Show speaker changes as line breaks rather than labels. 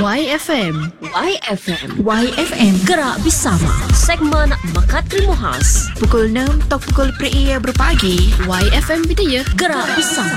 YFM.
YFM.
YFM.
Gerak bersama. Segmen Makat Rimuhas.
Pukul 6 atau pukul 3 berpagi. YFM Bidaya.
Gerak bersama.